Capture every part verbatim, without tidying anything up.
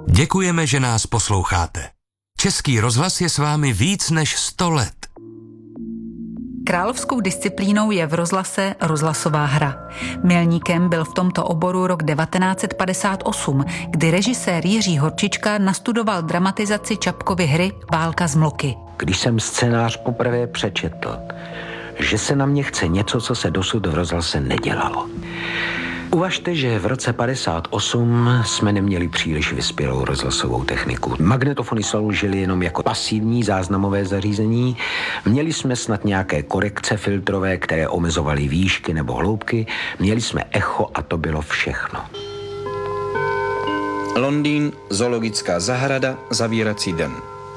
Děkujeme, že nás posloucháte. Český rozhlas je s vámi víc než sto let. Královskou disciplínou je v rozhlase rozhlasová hra. Milníkem byl v tomto oboru rok devatenáct set padesát osm, kdy režisér Jiří Horčička nastudoval dramatizaci Čapkovy hry Válka z mloky. Když jsem scénář poprvé přečetl, že se na mě chce něco, co se dosud v rozhlase nedělalo. Uvažte, že v roce padesát osm jsme neměli příliš vyspělou rozhlasovou techniku. Magnetofony sloužily jenom jako pasivní záznamové zařízení. Měli jsme snad nějaké korekce filtrové, které omezovaly výšky nebo hloubky. Měli jsme echo a to bylo všechno. Londýn, zoologická zahrada, zavírací den.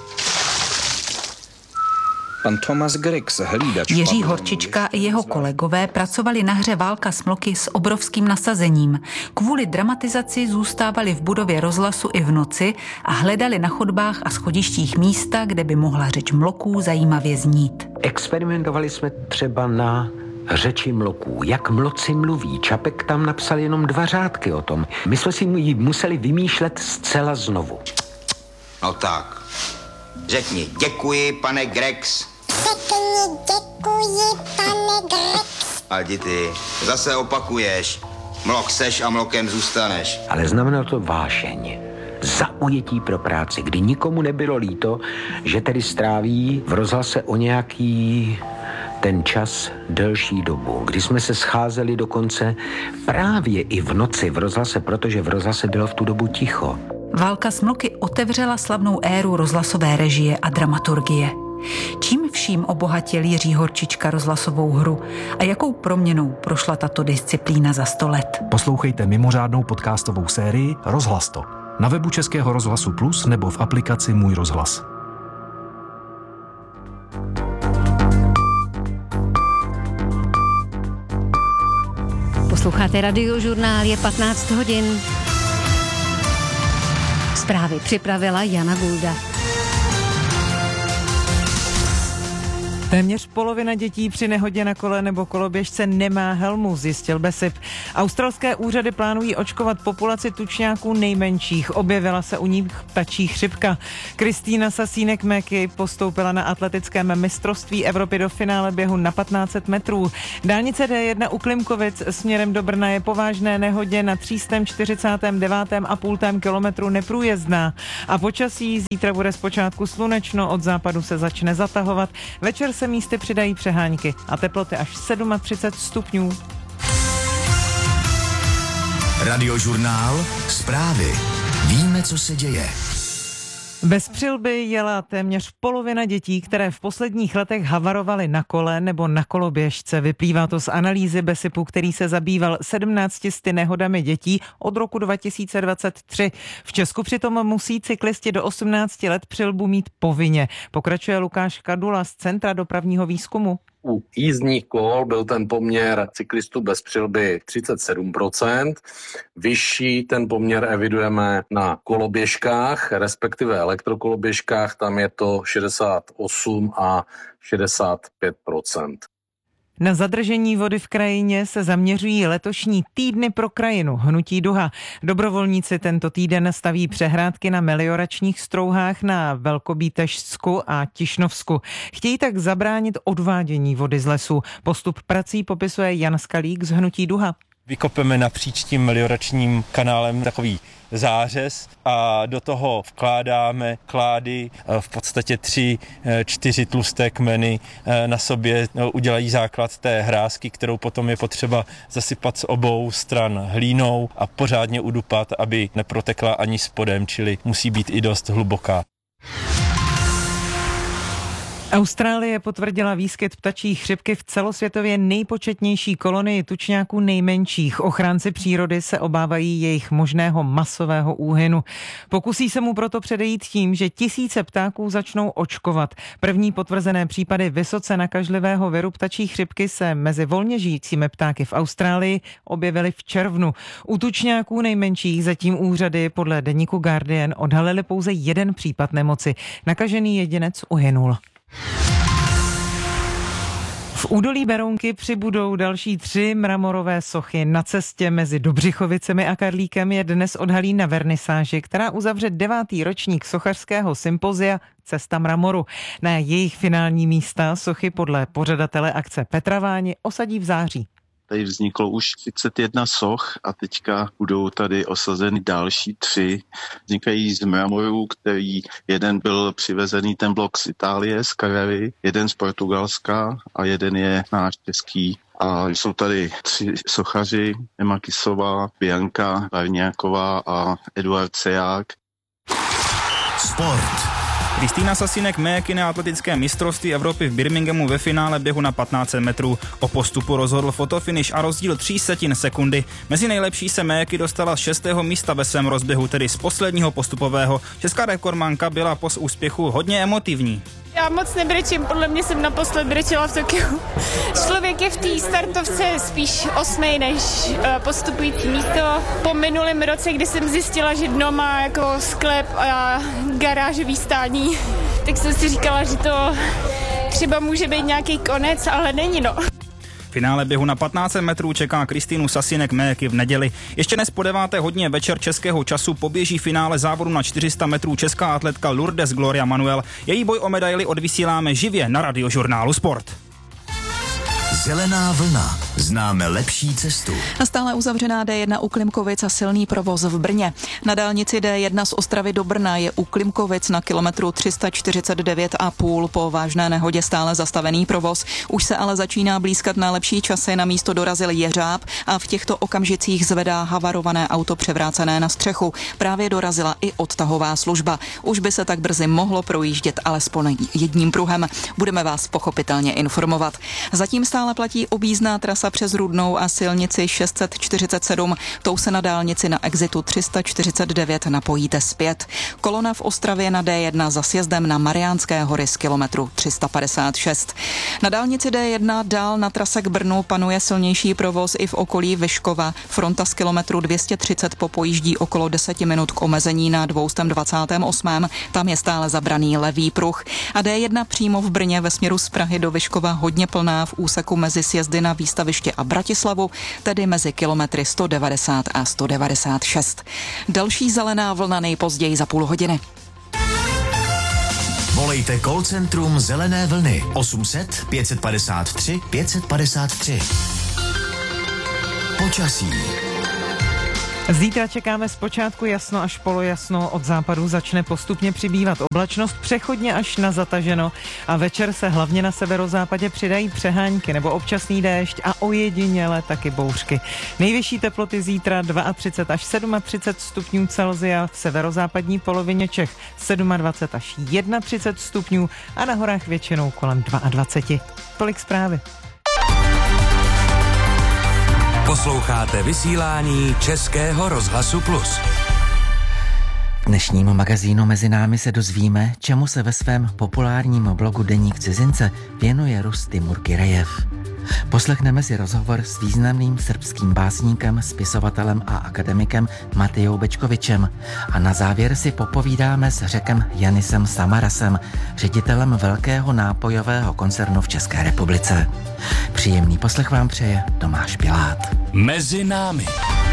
Pan Thomas Griggs, hlídač. Jiří Horčička i jeho kolegové pracovali na hře Válka s mloky s obrovským nasazením. Kvůli dramatizaci zůstávali v budově rozhlasu i v noci a hledali na chodbách a schodištích místa, kde by mohla řeč mloků zajímavě znít. Experimentovali jsme třeba na řeči mloků. Jak mloci mluví. Čapek tam napsal jenom dva řádky o tom. My jsme si ji museli vymýšlet zcela znovu. No tak. Řekni, děkuji, pane Griggs. Řekni, děkuji, pane Griggs. A jdi ty, zase opakuješ. Mlok seš a mlokem zůstaneš. Ale znamenalo to vášeň. Zaujetí pro práci, kdy nikomu nebylo líto, že tedy stráví v rozhlase o nějaký ten čas delší dobu, kdy jsme se scházeli dokonce právě i v noci v rozhlase, protože v rozhlase bylo v tu dobu ticho. Válka s mloky otevřela slavnou éru rozhlasové režie a dramaturgie. Čím vším obohatil Jiří Horčička rozhlasovou hru a jakou proměnou prošla tato disciplína za sto let? Poslouchejte mimořádnou podcastovou sérii Rozhlas to na webu Českého rozhlasu Plus nebo v aplikaci Můj rozhlas. Posloucháte Radiožurnál, je patnáct hodin. Zprávy připravila Jana Gulda. Téměř polovina dětí při nehodě na kole nebo koloběžce nemá helmu, zjistil BESIP. Australské úřady plánují očkovat populaci tučňáků nejmenších. Objevila se u nich ptačí chřipka. Kristýna Sasínek-Meky postoupila na atletickém mistrovství Evropy do finále běhu na patnáct set metrů. Dálnice D jedna u Klimkovic směrem do Brna je po vážné nehodě na tři sta čtyřicátém devátém a půl kilometru neprůjezdná. A počasí zítra bude zpočátku slunečno, od západu se začne zatahovat. Večer se místy přidají přehánky a teploty až třicet sedm stupňů. Radiožurnál, zprávy. Víme, co se děje. Bez přilby jela téměř polovina dětí, které v posledních letech havarovaly na kole nebo na koloběžce. Vyplývá to z analýzy BESIPu, který se zabýval sedmnácti sty nehodami dětí od roku dva tisíce dvacet tři. V Česku přitom musí cyklisti do osmnácti let přilbu mít povinně. Pokračuje Lukáš Kadula z Centra dopravního výzkumu. U jízdních kol byl ten poměr cyklistů bez přilby třicet sedm procent. Vyšší ten poměr evidujeme na koloběžkách, respektive elektrokoloběžkách, tam je to šedesát osm a šedesát pět procent. Na zadržení vody v krajině se zaměřují letošní týdny pro krajinu Hnutí Duha. Dobrovolníci tento týden staví přehrádky na melioračních strouhách na Velkobítežsku a Tišnovsku. Chtějí tak zabránit odvádění vody z lesu. Postup prací popisuje Jan Skalík z Hnutí Duha. Vykopeme napříč tím melioračním kanálem takový zářez a do toho vkládáme klády, v podstatě tři, čtyři tlusté kmeny na sobě udělají základ té hrázky, kterou potom je potřeba zasypat z obou stran hlínou a pořádně udupat, aby neprotekla ani spodem, čili musí být i dost hluboká. Austrálie potvrdila výskyt ptačí chřipky v celosvětově nejpočetnější kolonii tučňáků nejmenších. Ochránci přírody se obávají jejich možného masového úhynu. Pokusí se mu proto předejít tím, že tisíce ptáků začnou očkovat. První potvrzené případy vysoce nakažlivého viru ptačí chřipky se mezi volně žijícími ptáky v Austrálii objevily v červnu. U tučňáků nejmenších zatím úřady podle deníku Guardian odhalily pouze jeden případ nemoci. Nakažený jedinec uhynul. V údolí Berounky přibudou další tři mramorové sochy. Na cestě mezi Dobřichovicemi a Karlíkem je dnes odhalí na vernisáži, která uzavře devátý ročník sochařského sympozia Cesta mramoru. Na jejich finální místa sochy podle pořadatele akce Petra Váni osadí v září. Tady vzniklo už třicet jedna soch a teďka budou tady osazeny další tři. Vznikají z mramoru, který jeden byl přivezený ten blok z Itálie, z Carrary, jeden z Portugalska a jeden je náš český. A jsou tady tři sochaři, Emma Kisová, Bianka Varňáková a Eduard Seják. Sport. Kristýna Sasinek-Mejeky na atletickém mistrovství Evropy v Birminghamu ve finále běhu na patnáct set metrů. O postupu rozhodl fotofinish a rozdíl tří setin sekundy. Mezi nejlepší se Mejeky dostala z šestého místa ve svém rozběhu, tedy z posledního postupového. Česká rekordmanka byla po úspěchu hodně emotivní. Já moc nebrečím, podle mě jsem naposled brečela v Tokiu. Člověk je v té startovce spíš osmej než uh, postupující místo. Po minulém roce, kdy jsem zjistila, že dno má jako sklep a garážový stání, tak jsem si říkala, že to třeba může být nějaký konec, ale není no. Finále běhu na patnáct set metrů čeká Kristýnu Sasinek-Mejeky v neděli. Ještě dnes po deváté hodině večer českého času poběží finále závodu na čtyři sta metrů česká atletka Lourdes Gloria Manuel. Její boj o medaili odvysíláme živě na Radiožurnálu Sport. Zelená vlna. Známe lepší cestu. Stále uzavřená D jedna u Klimkovic a silný provoz v Brně. Na dálnici D jedna z Ostravy do Brna je u Klimkovic na kilometru tři sta čtyřicet devět a půl po vážné nehodě stále zastavený provoz. Už se ale začíná blízkat na lepší časy, na místo dorazil jeřáb a v těchto okamžicích zvedá havarované auto převrácené na střechu. Právě dorazila i odtahová služba. Už by se tak brzy mohlo projíždět alespoň jedním pruhem. Budeme vás pochopitelně informovat. Zatím stále platí objízdná trasa přes Rudnou a silnici šest set čtyřicet sedm. Tou se na dálnici na exitu tři sta čtyřicet devět napojíte zpět. Kolona v Ostravě na D jedna za sjezdem na Mariánské hory z kilometru tři sta padesát šest. Na dálnici D jedna dál na trase k Brnu panuje silnější provoz i v okolí Vyškova. Fronta z kilometru dvě stě třicet popojíždí okolo deset minut k omezení na dvě stě dvacet osm. Tam je stále zabraný levý pruh. A D jedna přímo v Brně ve směru z Prahy do Vyškova hodně plná v úseku mezi sjezdy na Výstaviště a Bratislavu, tedy mezi kilometry sto devadesát a sto devadesát šest. Další zelená vlna nejpozději za půl hodiny. Volejte call centrum Zelené vlny osm set pět padesát tři pět padesát tři. Počasí. Zítra čekáme zpočátku jasno až polojasno, od západu začne postupně přibývat oblačnost, přechodně až na zataženo a večer se hlavně na severozápadě přidají přehánky nebo občasný déšť a ojediněle taky bouřky. Nejvyšší teploty zítra třicet dva až třicet sedm stupňů Celsia, v severozápadní polovině Čech dvacet sedm až třicet jedna stupňů a na horách většinou kolem dvacet dva. Tolik zprávy. Posloucháte vysílání Českého rozhlasu Plus. V dnešním magazínu Mezi námi se dozvíme, čemu se ve svém populárním blogu Deník cizince věnuje Rus Timur Kyrejev. Poslechneme si rozhovor s významným srbským básníkem, spisovatelem a akademikem Matejou Bečkovičem a na závěr si popovídáme s Řekem Janisem Samarasem, ředitelem velkého nápojového koncernu v České republice. Příjemný poslech vám přeje Tomáš Pilát. Mezi námi.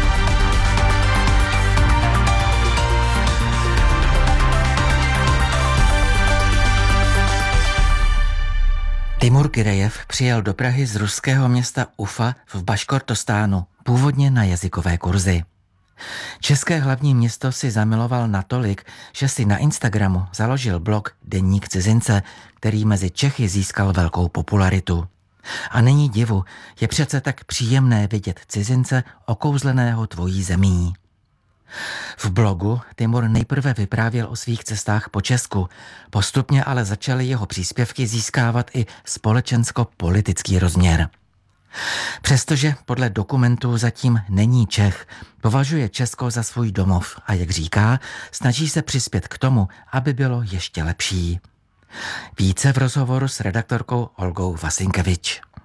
Timur Kyrejev přijel do Prahy z ruského města Ufa v Baškortostánu, původně na jazykové kurzy. České hlavní město si zamiloval natolik, že si na Instagramu založil blog Deník cizince, který mezi Čechy získal velkou popularitu. A není divu, je přece tak příjemné vidět cizince okouzleného tvojí zemí. V blogu Timur nejprve vyprávěl o svých cestách po Česku, postupně ale začaly jeho příspěvky získávat i společensko-politický rozměr. Přestože podle dokumentů zatím není Čech, považuje Česko za svůj domov a jak říká, snaží se přispět k tomu, aby bylo ještě lepší. Více v rozhovoru s redaktorkou Olgou Vasinkevič.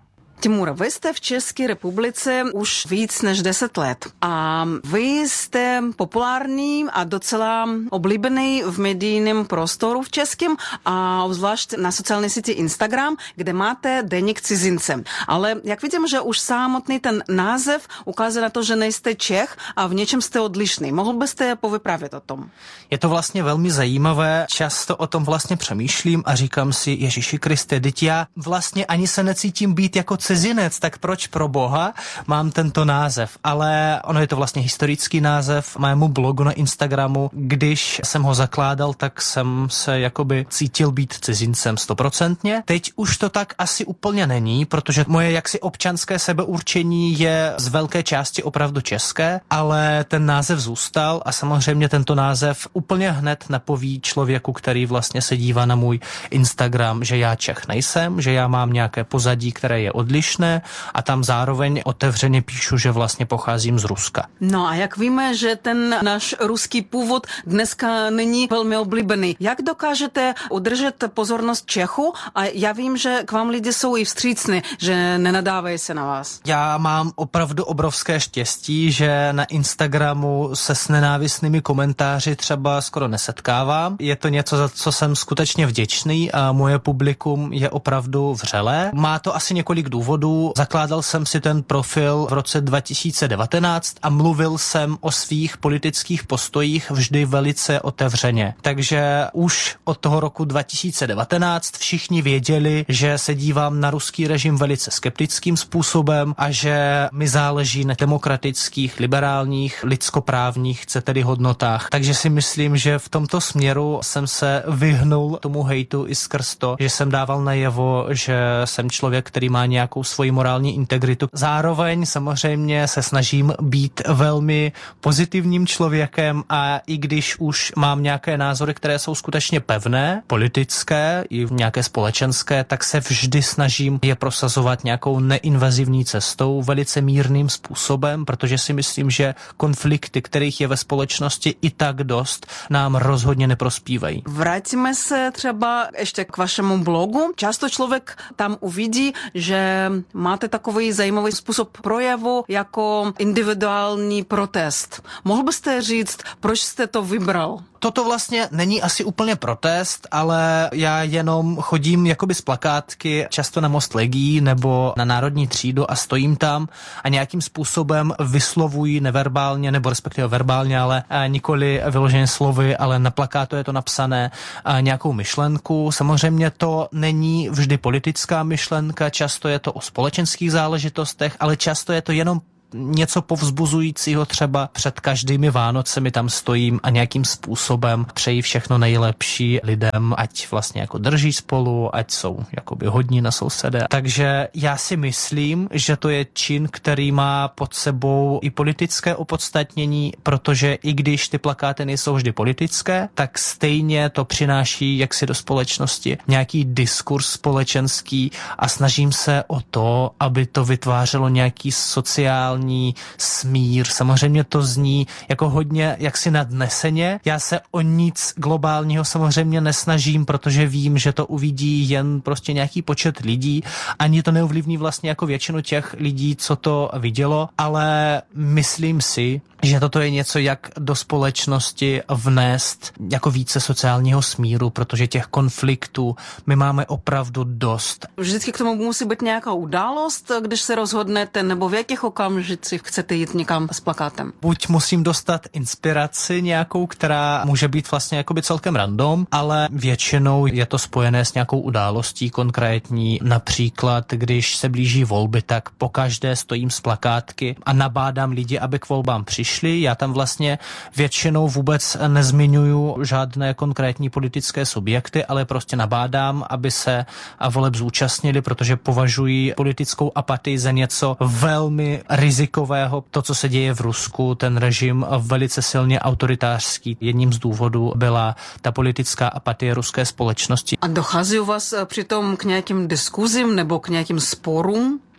Timur, vy jste v České republice už víc než deset let a vy jste populární a docela oblíbený v medijním prostoru v českém a zvlášť na sociální síti Instagram, kde máte deník cizince. Ale jak vidím, že už samotný ten název ukazuje na to, že nejste Čech a v něčem jste odlišný. Mohl byste povyprávět o tom? Je to vlastně velmi zajímavé. Často o tom vlastně přemýšlím a říkám si, Ježíši Kriste, teď já vlastně ani se necítím být jako cizinec, tak proč pro boha mám tento název? Ale ono je to vlastně historický název mému blogu na Instagramu. Když jsem ho zakládal, tak jsem se jakoby cítil být cizincem stoprocentně. Teď už to tak asi úplně není, protože moje jaksi občanské sebeurčení je z velké části opravdu české, ale ten název zůstal a samozřejmě tento název úplně hned napoví člověku, který vlastně se dívá na můj Instagram, že já Čech nejsem, že já mám nějaké pozadí, které je odlišné a tam zároveň otevřeně píšu, že vlastně pocházím z Ruska. No a jak víme, že ten náš ruský původ dneska není velmi oblíbený. Jak dokážete udržet pozornost Čechu? A já vím, že k vám lidi jsou i vstřícní, že nenadávají se na vás. Já mám opravdu obrovské štěstí, že na Instagramu se s nenávistnými komentáři třeba skoro nesetkávám. Je to něco, za co jsem skutečně vděčný a moje publikum je opravdu vřelé. Má to asi několik důvodů. Zakládal jsem si ten profil v roce dva tisíce devatenáct a mluvil jsem o svých politických postojích vždy velice otevřeně. Takže už od toho roku dva tisíce devatenáct všichni věděli, že se dívám na ruský režim velice skeptickým způsobem a že mi záleží na demokratických, liberálních, lidskoprávních, chcete-li hodnotách. Takže si myslím, že v tomto směru jsem se vyhnul tomu hejtu i skrz to, že jsem dával najevo, že jsem člověk, který má nějakou svoji morální integritu. Zároveň samozřejmě se snažím být velmi pozitivním člověkem a i když už mám nějaké názory, které jsou skutečně pevné, politické i nějaké společenské, tak se vždy snažím je prosazovat nějakou neinvazivní cestou, velice mírným způsobem, protože si myslím, že konflikty, kterých je ve společnosti i tak dost, nám rozhodně neprospívají. Vrátíme se třeba ještě k vašemu blogu. Často člověk tam uvidí, že máte takový zajímavý způsob projevu jako individuální protest. Mohl byste říct, proč jste to vybral? Toto vlastně není asi úplně protest, ale já jenom chodím jakoby z plakátky často na Most legií nebo na Národní třídu a stojím tam a nějakým způsobem vyslovuji neverbálně, nebo respektive verbálně, ale nikoli vyloženě slovy, ale na plakátu je to napsané nějakou myšlenku. Samozřejmě to není vždy politická myšlenka, často je to o společenských záležitostech, ale často je to jenom něco povzbuzujícího, třeba před každými Vánocemi tam stojím a nějakým způsobem přeji všechno nejlepší lidem, ať vlastně jako drží spolu, ať jsou jakoby hodní na sousede. Takže já si myslím, že to je čin, který má pod sebou i politické opodstatnění, protože i když ty plakáty nejsou vždy politické, tak stejně to přináší jaksi do společnosti nějaký diskurs společenský a snažím se o to, aby to vytvářelo nějaký sociální smír. Samozřejmě to zní jako hodně jaksi nadneseně. Já se o nic globálního samozřejmě nesnažím, protože vím, že to uvidí jen prostě nějaký počet lidí. Ani to neovlivní vlastně jako většinu těch lidí, co to vidělo, ale myslím si, že toto je něco, jak do společnosti vnést jako více sociálního smíru, protože těch konfliktů my máme opravdu dost. Vždycky k tomu musí být nějaká událost, když se rozhodnete, nebo v jakých okamžicích chcete jít někam s plakátem? Buď musím dostat inspiraci nějakou, která může být vlastně jakoby celkem random, ale většinou je to spojené s nějakou událostí konkrétní. Například, když se blíží volby, tak pokaždé stojím z plakátky a nabádám lidi, aby k volbám přišli. Já tam vlastně většinou vůbec nezmiňuju žádné konkrétní politické subjekty, ale prostě nabádám, aby se voleb zúčastnili, protože považují politickou apatii za něco velmi rizikového. To, co se děje v Rusku, ten režim velice silně autoritářský. Jedním z důvodů byla ta politická apatie ruské společnosti. A dochází u vás přitom k nějakým diskuzím nebo k nějakým sporům?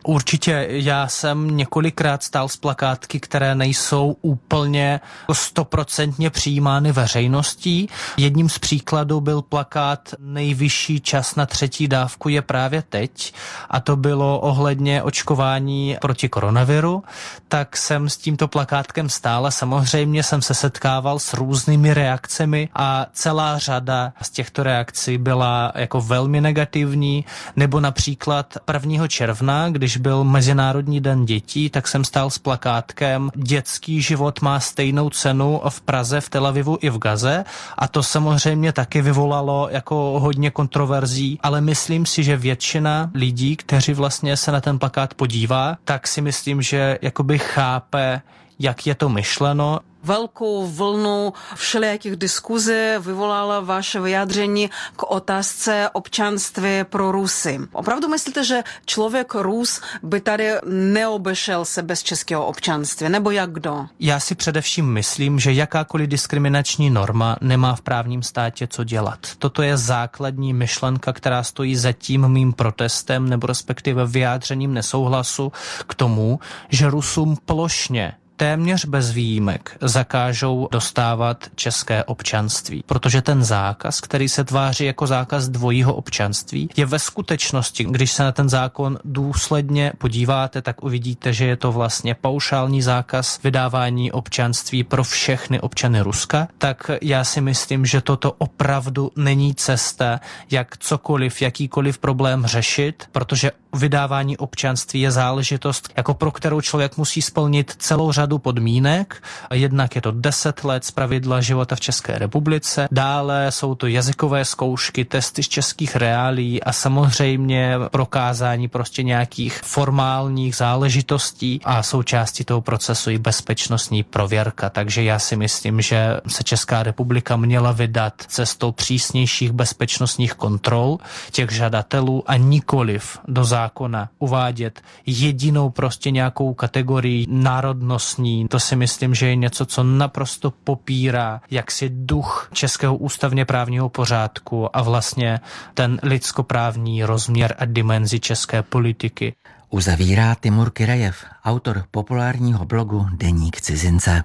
Určitě, já jsem několikrát stál s plakátky, které nejsou úplně stoprocentně přijímány veřejností. Jedním z příkladů byl plakát Nejvyšší čas na třetí dávku je právě teď, a to bylo ohledně očkování proti koronaviru. Tak jsem s tímto plakátkem stál a samozřejmě jsem se setkával s různými reakcemi a celá řada z těchto reakcí byla jako velmi negativní, nebo například prvního června, když byl Mezinárodní den dětí, tak jsem stál s plakátkem Dětský život má stejnou cenu v Praze, v Tel Avivu i v Gaze, a to samozřejmě taky vyvolalo jako hodně kontroverzí, ale myslím si, že většina lidí, kteří vlastně se na ten plakát podívá, tak si myslím, že jakoby chápe, jak je to myšleno. Velkou vlnu všelijakých diskuzí vyvolala vaše vyjádření k otázce občanství pro Rusy. Opravdu myslíte, že člověk Rus by tady neobešel se bez českého občanství, nebo jak kdo? Já si především myslím, že jakákoliv diskriminační norma nemá v právním státě co dělat. Toto je základní myšlenka, která stojí za tím mým protestem nebo respektive vyjádřením nesouhlasu k tomu, že Rusům plošně téměř bez výjimek zakážou dostávat české občanství. Protože ten zákaz, který se tváří jako zákaz dvojího občanství, je ve skutečnosti, když se na ten zákon důsledně podíváte, tak uvidíte, že je to vlastně paušální zákaz vydávání občanství pro všechny občany Ruska. Tak já si myslím, že toto opravdu není cesta, jak cokoliv, jakýkoliv problém řešit, protože vydávání občanství je záležitost, jako pro kterou člověk musí splnit celou řadu podmínek. Jednak je to deset let zpravidla života v České republice, dále jsou to jazykové zkoušky, testy z českých reálií a samozřejmě prokázání prostě nějakých formálních záležitostí a součástí toho procesu i bezpečnostní prověrka. Takže já si myslím, že se Česká republika měla vydat cestou přísnějších bezpečnostních kontrol těch žadatelů a nikoliv do zákona uvádět jedinou prostě nějakou kategorii národnostní. To si myslím, že je něco, co naprosto popírá jaksi duch českého ústavně právního pořádku a vlastně ten lidskoprávní rozměr a dimenzi české politiky. Uzavírá Timur Kyrejev, autor populárního blogu Deník cizince.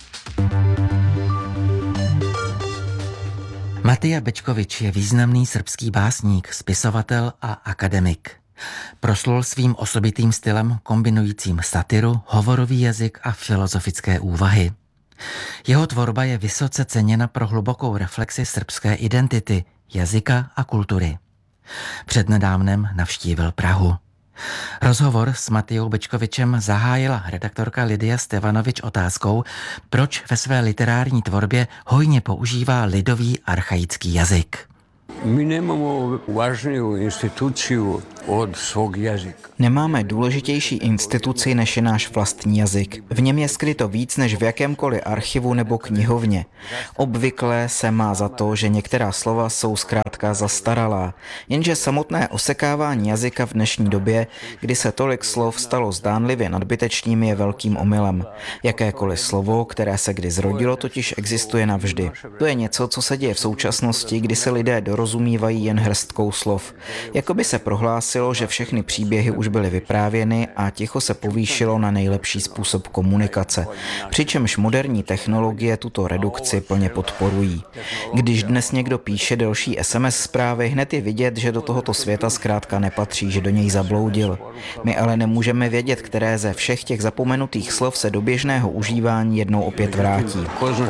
Matija Bečkovič je významný srbský básník, spisovatel a akademik. Proslul svým osobitým stylem kombinujícím satiru, hovorový jazyk a filozofické úvahy. Jeho tvorba je vysoce ceněna pro hlubokou reflexi srbské identity, jazyka a kultury. Přednedávnem navštívil Prahu. Rozhovor s Matijou Bečkovičem zahájila redaktorka Lidia Stevanovič otázkou, proč ve své literární tvorbě hojně používá lidový archaický jazyk. My nemáme vážnou instituci od svog jazyka. Nemáme důležitější instituci než je náš vlastní jazyk. V něm je skryto víc než v jakémkoliv archivu nebo knihovně. Obvykle se má za to, že některá slova jsou zkrátka zastaralá, jenže samotné osekávání jazyka v dnešní době, kdy se tolik slov stalo zdánlivě nadbytečným, je velkým omylem. Jakékoliv slovo, které se kdy zrodilo, totiž existuje navždy. To je něco, co se děje v současnosti, kdy se lidé dorozumívají jen hrstkou slov. Jakoby se prohlásilo, že všechny příběhy už byly vyprávěny a ticho se povýšilo na nejlepší způsob komunikace. Přičemž moderní technologie tuto redukci plně podporují. Když dnes někdo píše delší es em es zprávy, hned je vidět, že do tohoto světa zkrátka nepatří, že do něj zabloudil. My ale nemůžeme vědět, které ze všech těch zapomenutých slov se do běžného užívání jednou opět vrátí.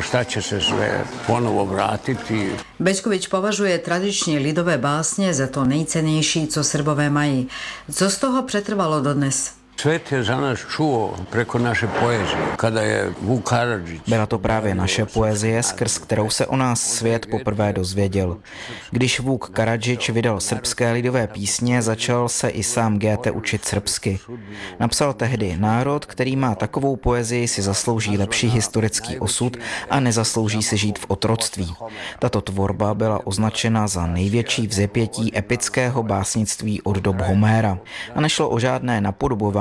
Bečkovič považuje tradičně lidové básně za to nejcennější, co Srbové mají. Co z toho přetrvalo dodnes? Svět je za nás čuo preko naše poezie, kada je Vuk Karadžić. Byla to právě naše poezie, skrz kterou se o nás svět poprvé dozvěděl. Když Vuk Karadžić vydal srbské lidové písně, začal se i sám Goethe učit srbsky. Napsal tehdy: národ, který má takovou poezii, si zaslouží lepší historický osud a nezaslouží si žít v otroctví. Tato tvorba byla označena za největší vzepětí epického básnictví od dob Homéra. A nešlo o žádné napodobování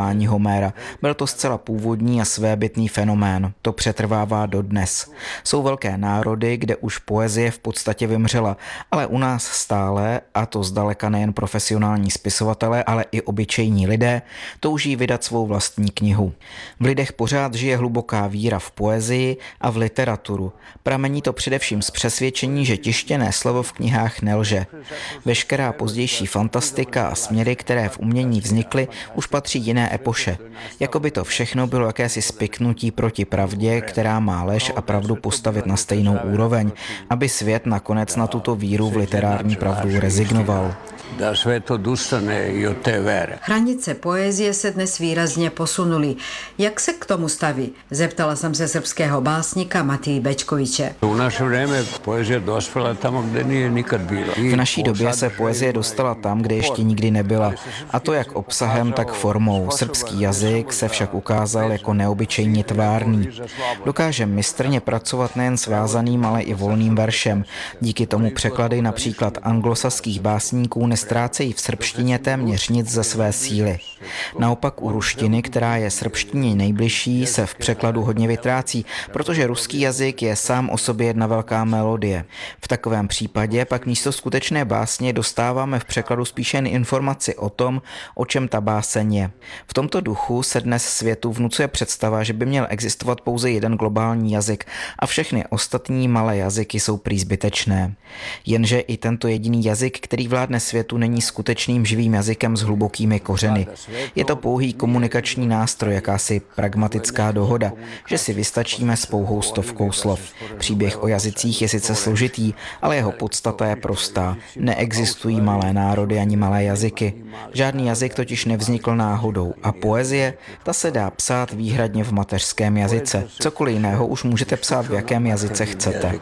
povídání Homéra. Byl to zcela původní a svébytný fenomén. To přetrvává dodnes. Jsou velké národy, kde už poezie v podstatě vymřela, ale u nás stále, a to zdaleka nejen profesionální spisovatelé, ale i obyčejní lidé, touží vydat svou vlastní knihu. V lidech pořád žije hluboká víra v poezii a v literaturu. Pramení to především z přesvědčení, že tištěné slovo v knihách nelže. Veškerá pozdější fantastika a směry, které v umění vznikly, už patří jiné epoše. Jakoby to všechno bylo jakési spiknutí proti pravdě, která má lež a pravdu postavit na stejnou úroveň, aby svět nakonec na tuto víru v literární pravdu rezignoval. Da svet odustane i od té vere. Hranice poezie se dnes výrazně posunuly. Jak se k tomu staví? Zeptala jsem se srbského básníka Matiji Bečkoviče. U naše vreme poezija dospěla tam, kde nije nikad byla. V naší době se poezie dostala tam, kde ještě nikdy nebyla. A to jak obsahem, tak formou. Srbský jazyk se však ukázal jako neobyčejně tvárný. Dokáže mistrně pracovat nejen s vázaným, ale i volným veršem. Díky tomu překlady například anglosaských básníků nestrácejí v srbštině téměř nic ze své síly. Naopak u ruštiny, která je srbštině nejbližší, se v překladu hodně vytrácí, protože ruský jazyk je sám o sobě jedna velká melodie. V takovém případě pak místo skutečné básně dostáváme v překladu spíše jen informaci o tom, o čem ta báseň je. V tomto duchu se dnes světu vnucuje představa, že by měl existovat pouze jeden globální jazyk a všechny ostatní malé jazyky jsou prý zbytečné. Jenže i tento jediný jazyk, který vládne světu, není skutečným živým jazykem s hlubokými kořeny. Je to pouhý komunikační nástroj, jakási pragmatická dohoda, že si vystačíme s pouhou stovkou slov. Příběh o jazycích je sice složitý, ale jeho podstata je prostá. Neexistují malé národy ani malé jazyky. Žádný jazyk totiž nevznikl náhodou a poezie, ta se dá psát výhradně v mateřském jazyce. Cokoliv jiného už můžete psát v jakém jazyce chcete.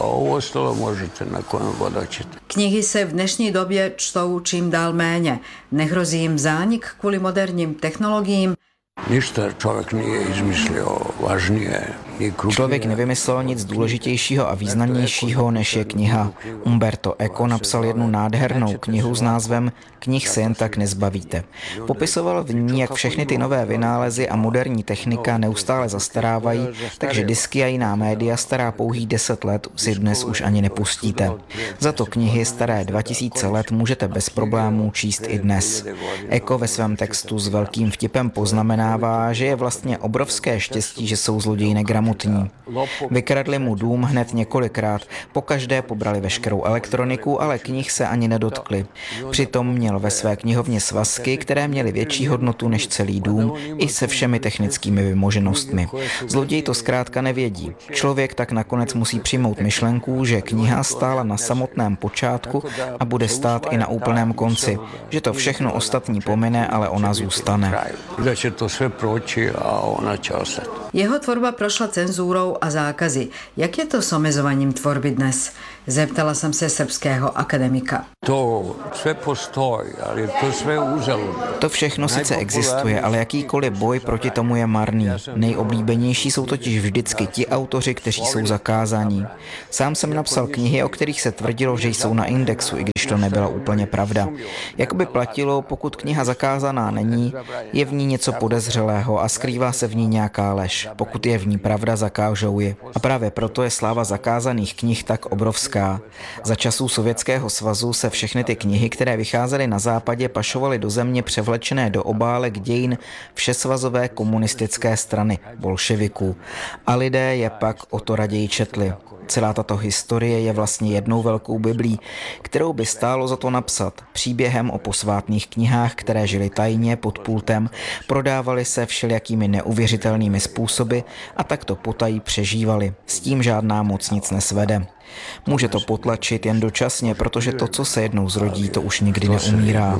Knihy se v dnešní době čtou čím dál méně. Nehrozí jim zánik kvůli moderním technologiím? Ništa člověk nije izmislio važnije. Člověk nevymyslel nic důležitějšího a významnějšího, než je kniha. Umberto Eco napsal jednu nádhernou knihu s názvem Knih se jen tak nezbavíte. Popisoval v ní, jak všechny ty nové vynálezy a moderní technika neustále zastarávají, takže disky a jiná média stará pouhých deset let si dnes už ani nepustíte. Za to knihy staré dva tisíce let můžete bez problémů číst i dnes. Eco ve svém textu s velkým vtipem poznamenává, že je vlastně obrovské štěstí, že jsou zloději negramotní. Vykradli mu dům hned několikrát, pokaždé pobrali veškerou elektroniku, ale knih se ani nedotkli. Přitom měl ve své knihovně svazky, které měly větší hodnotu než celý dům, i se všemi technickými vymoženostmi. Zloději to zkrátka nevědí. Člověk tak nakonec musí přijmout myšlenku, že kniha stála na samotném počátku a bude stát i na úplném konci, že to všechno ostatní pomine, ale ona zůstane. Jeho tvorba prošla cenzúrou a zákazy. Jak je to s omezovaním tvorby dnes? Zeptala jsem se srbského akademika. To sve postoji, ale to sve uzaludno. To všechno sice existuje, ale jakýkoliv boj proti tomu je marný. Nejoblíbenější jsou totiž vždycky ti autoři, kteří jsou zakázaní. Sám jsem napsal knihy, o kterých se tvrdilo, že jsou na indexu, i když to nebyla úplně pravda. Jakoby platilo, pokud kniha zakázaná není, je v ní něco podezřelého a skrývá se v ní nějaká lež. Pokud je v ní pravda, zakážou ji. A právě proto je sláva zakázaných knih tak obrovská. Za časů Sovětského svazu se všechny ty knihy, které vycházely na západě, pašovaly do země převlečené do obálek dějin všesvazové komunistické strany, bolševiků. A lidé je pak o to raději četli. Celá tato historie je vlastně jednou velkou biblí, kterou by stálo za to napsat. Příběhem o posvátných knihách, které žily tajně pod pultem, prodávaly se všelijakými neuvěřitelnými způsoby a tak to potají přežívali. S tím žádná moc nic nesvede. Může to potlačit jen dočasně, protože to, co se jednou zrodí, to už nikdy neumírá.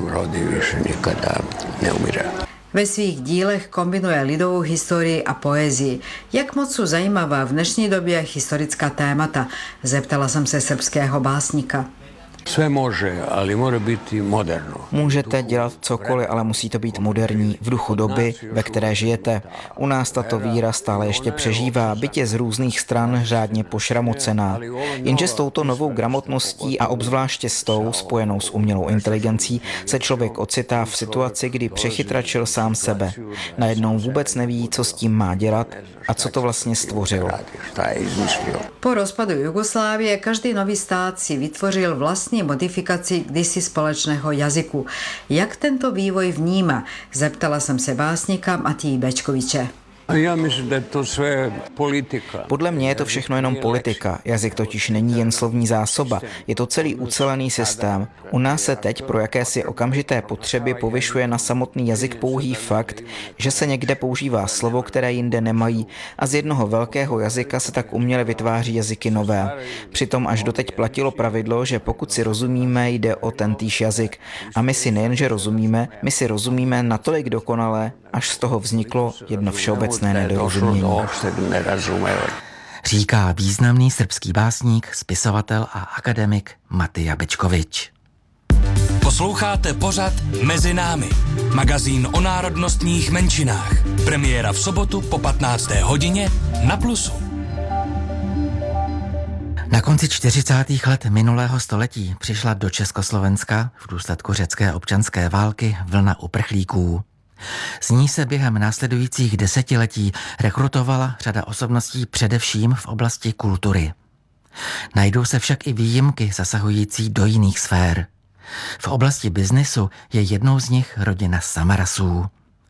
Ve svých dílech kombinuje lidovou historii a poezii. Jak moc jsou zajímavá v dnešní době historická témata? Zeptala jsem se srbského básníka. Sve može, ali mora biti moderno. Můžete dělat cokoliv, ale musí to být moderní, v duchu doby, ve které žijete. U nás tato víra stále ještě přežívá, byť je z různých stran řádně pošramocená. Jenže s touto novou gramotností a obzvláště s tou, spojenou s umělou inteligencí, se člověk ocitá v situaci, kdy přechytračil sám sebe. Najednou vůbec neví, co s tím má dělat a co to vlastně stvořil. Po rozpadu Jugoslávie každý nový stát si vytvořil vlastní modifikaci kdysi společného jazyku. Jak tento vývoj vníma? Zeptala jsem se básníka Matěje Bečkoviče. Já myslím, že to sve politika. Podle mě je to všechno jenom politika. Jazyk totiž není jen slovní zásoba, je to celý ucelený systém. U nás se teď pro jakési okamžité potřeby povyšuje na samotný jazyk pouhý fakt, že se někde používá slovo, které jinde nemají, a z jednoho velkého jazyka se tak uměle vytváří jazyky nové. Přitom až doteď platilo pravidlo, že pokud si rozumíme, jde o tentýž jazyk. A my si nejenže rozumíme, my si rozumíme natolik dokonale, až z toho vzniklo jedno všeobecné nedorozumění. Říká významný srbský básník, spisovatel a akademik Matija Bečkovič. Posloucháte pořad Mezi námi, magazín o národnostních menšinách. Premiéra v sobotu po patnácté hodině na Plusu. Na konci čtyřicátých let minulého století přišla do Československa v důsledku řecké občanské války vlna uprchlíků. Z ní se během následujících desetiletí rekrutovala řada osobností především v oblasti kultury. Najdou se však i výjimky zasahující do jiných sfér. V oblasti biznesu je jednou z nich rodina Samarasů.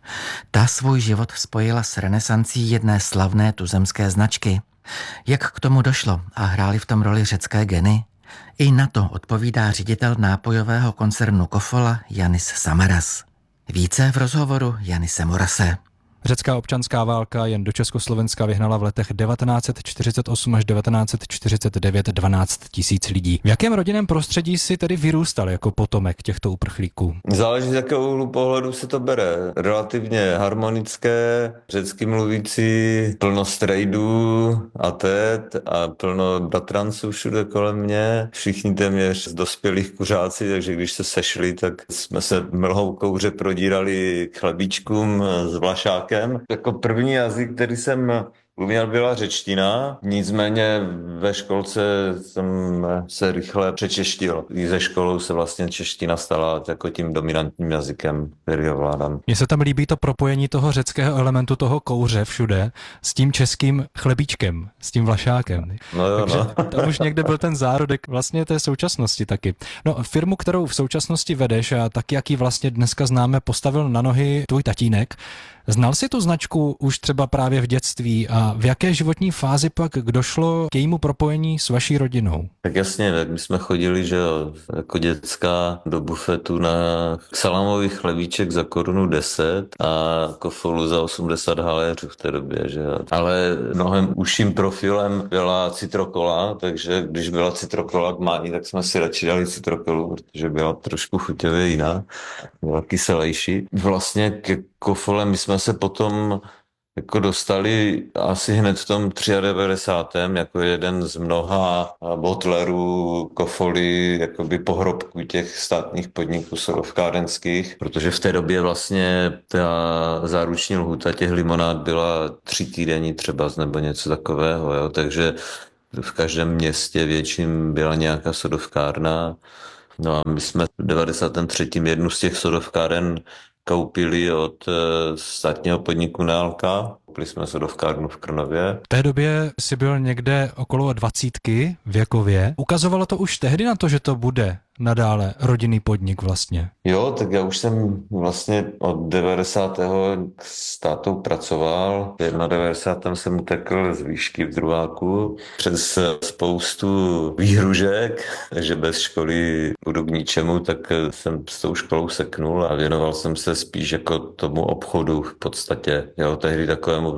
Ta svůj život spojila s renesancí jedné slavné tuzemské značky. Jak k tomu došlo a hráli v tom roli řecké geny? I na to odpovídá ředitel nápojového koncernu Kofola Yanis Samaras. Více v rozhovoru Janise Morase. Řecká občanská válka jen do Československa vyhnala v letech devatenáct set čtyřicet osm až devatenáct set čtyřicet devět dvanáct tisíc lidí. V jakém rodinném prostředí si tedy vyrůstal jako potomek těchto uprchlíků? Záleží, z jakého úhlu pohledu se to bere. Relativně harmonické, řecky mluvící, plno strejdů a tet a plno bratranců všude kolem mě. Všichni téměř z dospělých kuřáci, takže když se sešli, tak jsme se mlhou kouře prodírali k chlebíčkům s vlašákem. Jako první jazyk, který jsem uměl, byla řečtina, nicméně ve školce jsem se rychle přečeštil. I ze školou se vlastně čeština stala jako tím dominantním jazykem, který ovládám. Mně se tam líbí to propojení toho řeckého elementu, toho kouře všude, s tím českým chlebíčkem, s tím vlašákem. No jo, Takže no. tam už někde byl ten zárodek vlastně té současnosti taky. No, firmu, kterou v současnosti vedeš a tak, jak ji vlastně dneska známe, postavil na nohy tvůj tatínek. Znal jsi tu značku už třeba právě v dětství a v jaké životní fázi pak došlo k jejímu propojení s vaší rodinou? Tak jasně, tak my jsme chodili, že jo, jako dětská do bufetu na salámový chlebíček za korunu deset a Kofolu za osmdesát haléřů v té době, že jo. Ale mnohem užším profilem byla citrokola, takže když byla citrokola k mání, tak jsme si radši dali citrokolu, protože byla trošku chuťově jiná, byla kyselejší. Vlastně ke Kofole my jsme se potom jako dostali asi hned v tom devadesátém třetím jako jeden z mnoha botlerů Kofoly, jakoby pohrobků těch státních podniků sodovkárenských, protože v té době vlastně ta záruční lhůta těch limonád byla tři týdení třeba nebo něco takového, jo? Takže v každém městě větším byla nějaká sodovkárna. No a my jsme v devadesátém třetím jednu z těch sodovkáren koupili od státního podniku Nealka. Koupili jsme sodovkárnu v Krnově. V té době si byl někde okolo dvacítky věkově. Ukazovalo to už tehdy na to, že to bude nadále rodinný podnik vlastně? Jo, tak já už jsem vlastně od devadesátého s tátou pracoval. V devadesátém prvním jsem utekl z výšky v druháku přes spoustu výhružek, že bez školy budu k ničemu, tak jsem s tou školou seknul a věnoval jsem se spíš jako tomu obchodu v podstatě. Jo, tehdy takovému velmi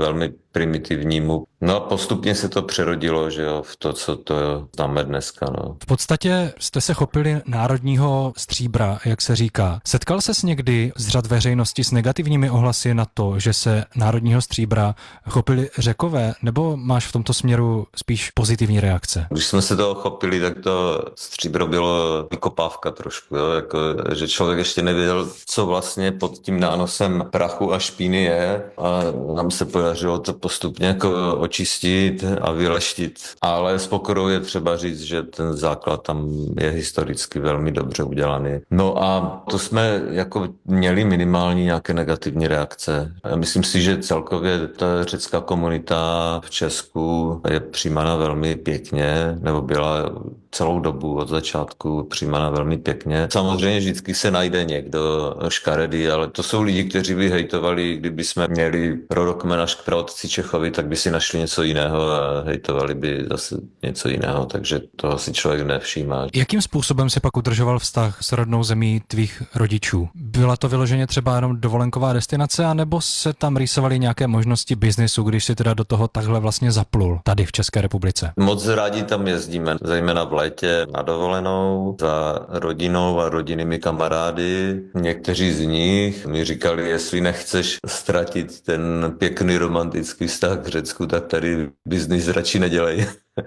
primitivnímu. No a postupně se to přerodilo, že jo, v to, co to známe dneska, no. V podstatě jste se chopili národního stříbra, jak se říká. Setkal ses někdy z řad veřejnosti s negativními ohlasy na to, že se národního stříbra chopili Řekové, nebo máš v tomto směru spíš pozitivní reakce? Když jsme se toho chopili, tak to stříbro bylo vykopávka trošku, jo, jako, že člověk ještě nevěděl, co vlastně pod tím nánosem prachu a špíny je, a nám se podařilo to postupně jako očistit a vyleštit. Ale s pokorou je třeba říct, že ten základ tam je historicky velmi dobře udělaný. No a to jsme jako měli minimální nějaké negativní reakce. Myslím si, že celkově ta řecká komunita v Česku je přijímána velmi pěkně, nebo byla celou dobu od začátku přijímána velmi pěkně. Samozřejmě vždycky se najde někdo škaredý, ale to jsou lidi, kteří by hejtovali, kdyby jsme měli rodokmen až k praotci Čechovi, tak by si našli něco jiného a hejtovali by zase něco jiného, takže toho si člověk nevšímá. Jakým způsobem si pak udržoval vztah s rodnou zemí tvých rodičů? Byla to vyloženě třeba jenom dovolenková destinace, anebo se tam rýsovaly nějaké možnosti biznisu, když si teda do toho takhle vlastně zaplul tady v České republice? Moc rádi tam jezdíme, zejména v létě na dovolenou za rodinou a rodinnými kamarády. Někteří z nich mi říkali, jestli nechceš ztratit ten pěkný romantický vztah k Řecku, tak tady biznis radši nedělej.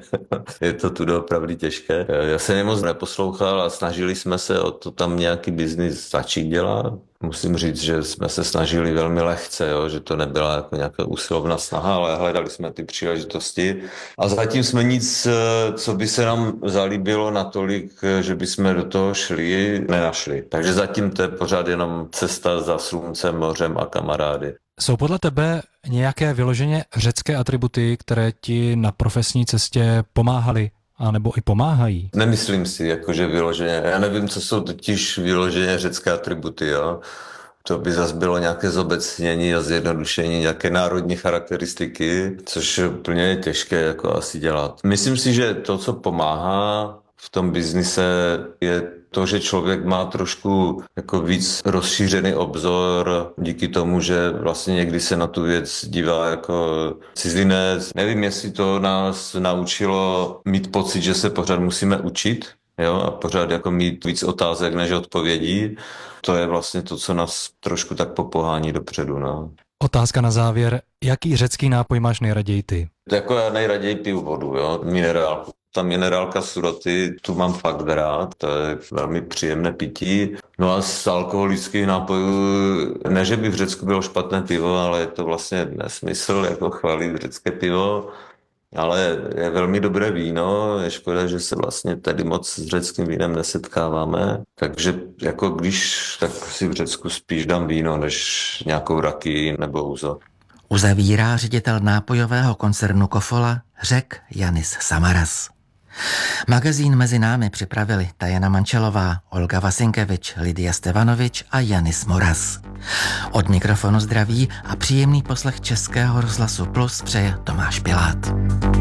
Je to tu opravdu těžké. Já jsem je moc neposlouchal a snažili jsme se o to tam nějaký biznis začít dělat. Musím říct, že jsme se snažili velmi lehce, jo, že to nebyla jako nějaká usilovná snaha, ale hledali jsme ty příležitosti. A zatím jsme nic, co by se nám zalíbilo natolik, že by jsme do toho šli, nenašli. Takže zatím to je pořád jenom cesta za sluncem, mořem a kamarády. Jsou podle tebe nějaké vyloženě řecké atributy, které ti na profesní cestě pomáhaly? A nebo i pomáhají? Nemyslím si, jakože vyloženě. Já nevím, co jsou totiž vyloženě řecké atributy, jo. To by zase bylo nějaké zobecnění a zjednodušení, nějaké národní charakteristiky, což je úplně těžké jako asi dělat. Myslím si, že to, co pomáhá v tom biznise, je to, že člověk má trošku jako víc rozšířený obzor díky tomu, že vlastně někdy se na tu věc dívá jako cizinec. Nevím, jestli to nás naučilo mít pocit, že se pořád musíme učit, jo, a pořád jako mít víc otázek než odpovědí. To je vlastně to, co nás trošku tak popohání dopředu, no. Otázka na závěr. Jaký řecký nápoj máš nejraději ty? Jako já nejraději piju vodu, jo, minerálku. Ta minerálka Suroty, tu mám fakt rád, to je velmi příjemné pití. No a z alkoholických nápojů, ne, že by v Řecku bylo špatné pivo, ale je to vlastně nesmysl, jako chválit řecké pivo. Ale je velmi dobré víno, je škoda, že se vlastně tady moc s řeckým vínem nesetkáváme. Takže jako když, tak si v Řecku spíš dám víno, než nějakou raky nebo úzo. Uzavírá ředitel nápojového koncernu Kofola Řek Janis Samaras. Magazín Mezi námi připravili Tajana Mančelová, Olga Vasinkevič, Lidia Stevanovič a Janis Moraz. Od mikrofonu zdraví a příjemný poslech Českého rozhlasu Plus přeje Tomáš Pilát.